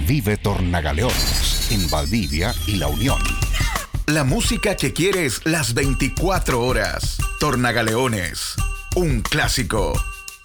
Vive Tornagaleones en Valdivia y La Unión. La música que quieres las 24 horas. Tornagaleones, un clásico.